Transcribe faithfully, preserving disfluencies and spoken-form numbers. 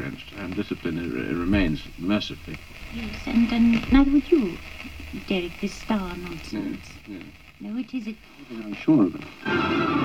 extent, and discipline r- remains mercifully. Yes, and, and neither would you, Derek, this star nonsense. Yes, yes. No, it isn't. I'm sure of it.